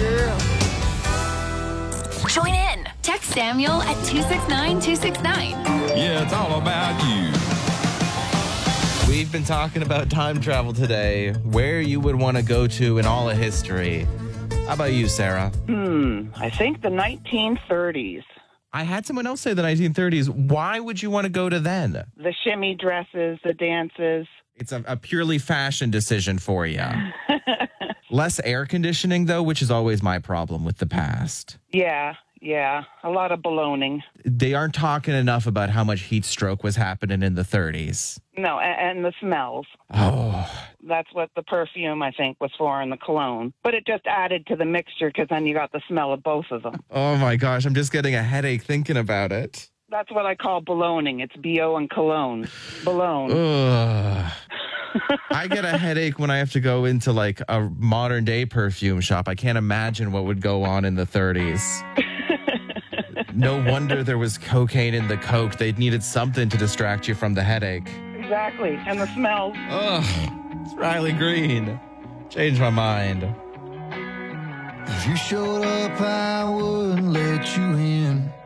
girl. Join in. Text Samuel at 269-269. Yeah, it's all about you. We've been talking about time travel today, where you would want to go to in all of history. How about you, Sarah? I think the 1930s. I had someone else say the 1930s. Why would you want to go to then? The shimmy dresses, the dances. It's a purely fashion decision for you. Less air conditioning, though, which is always my problem with the past. Yeah. A lot of ballooning. They aren't talking enough about how much heat stroke was happening in the 30s. No, and the smells. Oh, That's what the perfume, I think, was for, and the cologne. But it just added to the mixture because then you got the smell of both of them. oh my gosh. I'm just getting a headache thinking about it. That's what I call ballooning. It's B-O and cologne. Balloon. Ugh. I get a headache when I have to go into like a modern day perfume shop. I can't imagine what would go on in the 30s. No wonder there was cocaine in the Coke. They needed something to distract you from the headache. Exactly. And the smells. Ugh, it's Riley Green. Changed my mind. If you showed up, I wouldn't let you in.